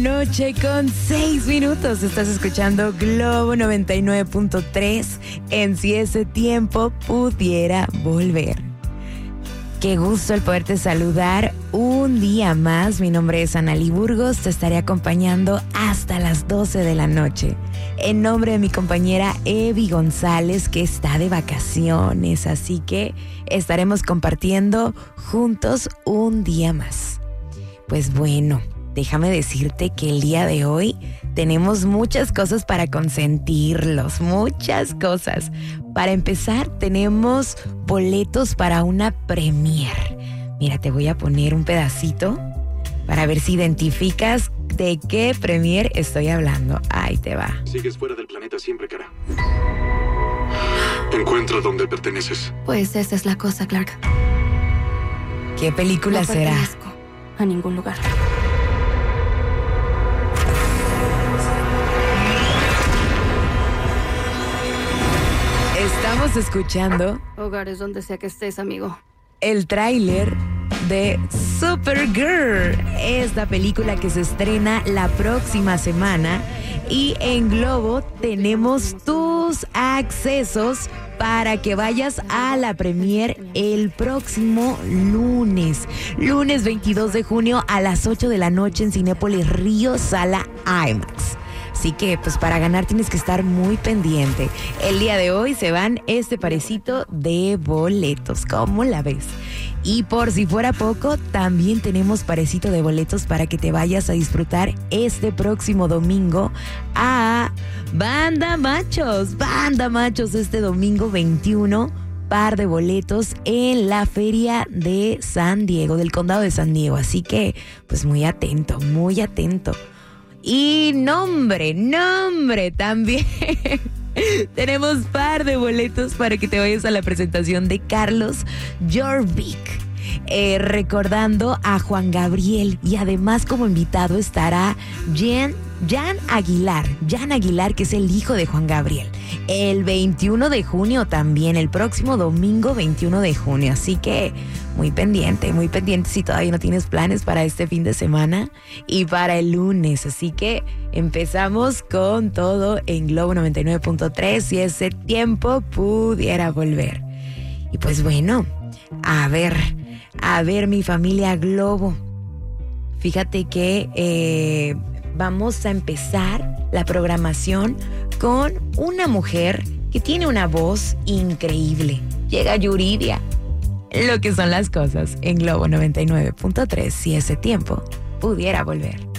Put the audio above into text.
Noche con 6 minutos. Estás escuchando Globo 99.3 en Si ese tiempo pudiera volver. Qué gusto el poderte saludar un día más. Mi nombre es Analí Burgos. Te estaré acompañando hasta las 12 de la noche. En nombre de mi compañera Evi González, que está de vacaciones. Así que estaremos compartiendo juntos un día más. Pues bueno, déjame decirte que el día de hoy tenemos muchas cosas para consentirlos, muchas cosas. Para empezar, tenemos boletos para una premier. Mira, te voy a poner un pedacito para ver si identificas de qué premier estoy hablando. Ahí te va. Sigues fuera del planeta siempre, cara. Encuentra dónde perteneces. Pues esa es la cosa, Clark. ¿Qué película será? No pertenezco a ningún lugar. Estamos escuchando Hogares donde sea que estés, amigo. el tráiler de Supergirl, esta película que se estrena la próxima semana, y en Globo tenemos tus accesos para que vayas a la premier el próximo lunes 22 de junio a las 8 de la noche en Cinépolis Río, sala IMAX. Así que, pues para ganar tienes que estar muy pendiente. El día de hoy se van este parecito de boletos. ¿Cómo la ves? Y por si fuera poco, también tenemos parecito de boletos para que te vayas a disfrutar este próximo domingo a Banda Machos. Banda Machos este domingo 21. Par de boletos en la feria de San Diego, del condado de San Diego. Así que, pues muy atento, muy atento. Y nombre, también. Tenemos par de boletos para que te vayas a la presentación de Carlos Jorvik. Recordando a Juan Gabriel, y además como invitado estará Jan Aguilar, que es el hijo de Juan Gabriel. El 21 de junio también, el próximo domingo 21 de junio. Así que muy pendiente si todavía no tienes planes para este fin de semana y para el lunes. Así que empezamos con todo en Globo 99.3 si ese tiempo pudiera volver. Y pues bueno, a ver mi familia Globo. Fíjate que vamos a empezar la programación con una mujer que tiene una voz increíble. Llega Yuridia. Lo que son las cosas en Globo 99.3 si ese tiempo pudiera volver.